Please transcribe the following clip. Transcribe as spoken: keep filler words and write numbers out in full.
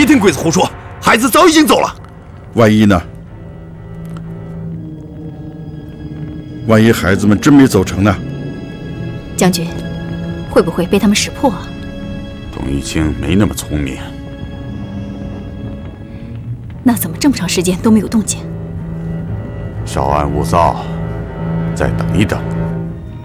别听鬼子胡说，孩子早已经走了。 万一呢？万一孩子们真没走成呢？ 将军，会不会被他们识破啊？ 董玉清没那么聪明。 那怎么这么长时间都没有动静？ 稍安勿躁，再等一等。